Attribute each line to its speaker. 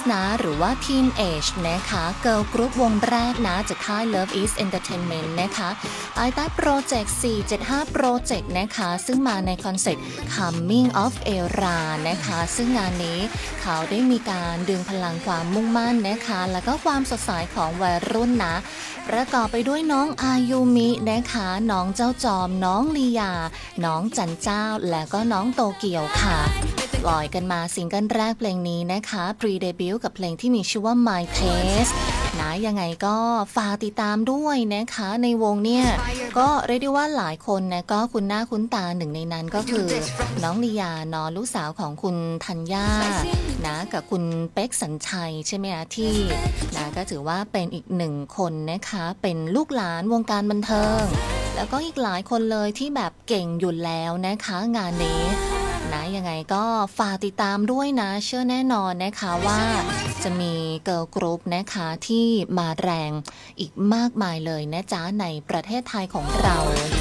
Speaker 1: นะหรือว่า Teenage นะคะเกิร์ลกรุ๊ปวงแรกนะจากค่าย Love is Entertainment นะคะภายใต้โปรเจกต์475 Project นะคะซึ่งมาในคอนเซ็ปต์ Coming of Era นะคะซึ่งงานนี้เขาได้มีการดึงพลังความมุ่งมั่นนะคะแล้วก็ความสดใสของวัยรุ่นนะประกอบไปด้วยน้องอายุมินะคะน้องเจ้าจอมน้องลียาน้องจันเจ้าและก็น้องโตเกียวค่ะปล่อยกันมาซิงเกิลแรกเพลงนี้นะคะพรีเดบิวต์กับเพลงที่มีชื่อว่า My Taste นะยังไงก็ฝากติดตามด้วยนะคะในวงเนี่ยก็เรียกได้ว่าหลายคนนะก็คุ้นหน้าคุ้นตาหนึ่งในนั้นก็คือน้องลียาเนาะลูกสาวของคุณธัญญานะกับคุณเป๊กสัญชัยใช่ไหมคะที่นะก็ถือว่าเป็นอีกหนึ่งคนนะคะเป็นลูกหลานวงการบันเทิงแล้วก็อีกหลายคนเลยที่แบบเก่งอยู่แล้วนะคะงานนี้นะยังไงก็ฝากติดตามด้วยนะเชื่อแน่นอนนะคะว่าจะมีเกิร์ลกรุ๊ปนะคะที่มาแรงอีกมากมายเลยนะจ๊ะในประเทศไทยของเรา